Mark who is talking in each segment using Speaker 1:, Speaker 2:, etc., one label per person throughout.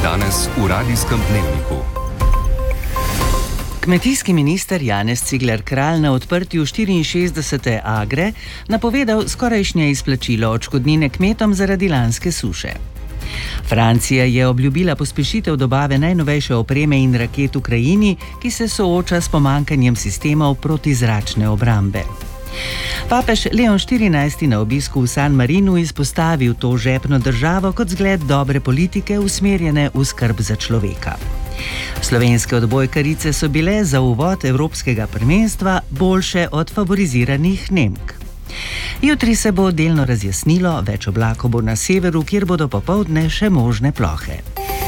Speaker 1: Danes v Radijskem dnevniku.
Speaker 2: Kmetijski minister Janez Cigler Kralj na odprtju 64. Agre napovedal skorajšnje izplačilo odškodnine kmetom zaradi lanske suše. Francija je obljubila pospešitev dobave najnovejše opreme in raket Ukrajini, ki se sooča s pomanjkanjem sistemov protizračne obrambe. Papež Leon XIV na obisku v San Marinu izpostavil to žepno državo kot zgled dobre politike usmerjene v skrb za človeka. Slovenske odbojkarice so bile za uvod evropskega prvenstva boljše od favoriziranih Nemk. Jutri se bo delno razjasnilo, več oblakov bo na severu, kjer bodo popoldne še možne plohe.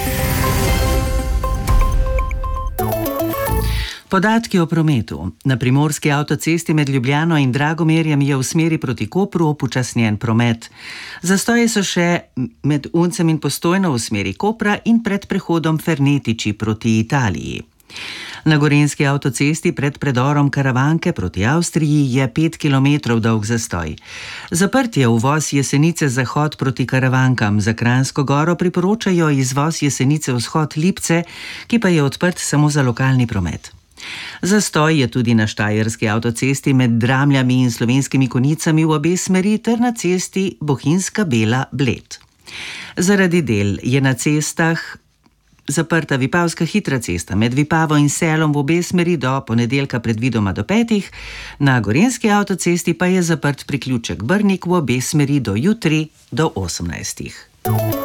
Speaker 2: Podatki o prometu. Na primorski avtocesti med Ljubljano in Dragomerjem je v smeri proti Kopru upočasnjen promet. Zastoji so še med Uncem in Postojno v smeri Kopra in pred prehodom Fernetiči proti Italiji. Na gorenjski avtocesti pred predorom Karavanke proti Avstriji je 5 km dolg zastoj. Zaprt je uvoz Jesenice zahod proti Karavankam. Za Kranjsko Goro priporočajo izvoz Jesenice vzhod Lipce, ki pa je odprt samo za lokalni promet. Zastoj je tudi na štajerski avtocesti med Dramljami in Slovenskimi Konjicami v obe smeri ter na cesti Bohinjska Bela-Bled. Zaradi del je na cestah zaprta Vipavska hitra cesta med Vipavo in Selom v obe smeri do ponedeljka predvidoma do 5, na gorenjski avtocesti pa je zaprt priključek Brnik v obe smeri do jutri do 18.